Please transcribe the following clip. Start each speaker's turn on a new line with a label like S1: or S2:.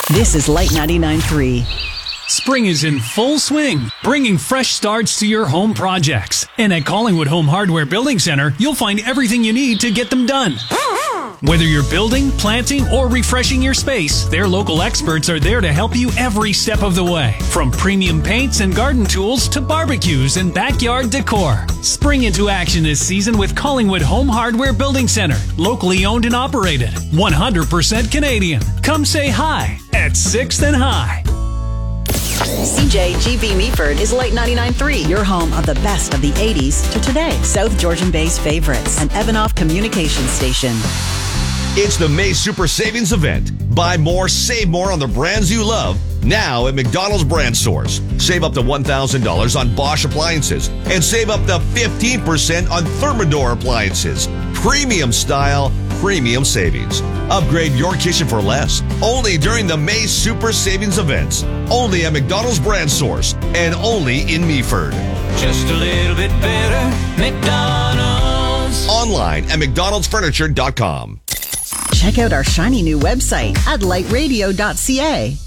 S1: This is Light 99.3.
S2: Spring is in full swing, bringing fresh starts to your home projects. And at Collingwood Home Hardware Building Center, you'll find everything you need to get them done. Whether you're building, planting, or refreshing your space, their local experts are there to help you every step of the way. From premium paints and garden tools to barbecues and backyard decor. Spring into action this season with Collingwood Home Hardware Building Center. Locally owned and operated. 100% Canadian. Come say hi at 6th and High.
S1: CJGB Meaford is Light 99.3, your home of the best of the 80s to today. South Georgian Bay's favorites, an Evanoff communications station.
S3: It's the May Super Savings Event. Buy more, save more on the brands you love now at McDonald's Brand Stores. Save up to $1,000 on Bosch appliances and save up to 15% on Thermador appliances. Premium style, premium savings. Upgrade your kitchen for less. Only during the May Super Savings Events. Only at McDonald's Brand Stores and only in Meaford.
S4: Just a little bit better, McDonald's.
S3: Online at mcdonaldsfurniture.com.
S1: Check out our shiny new website at lightradio.ca.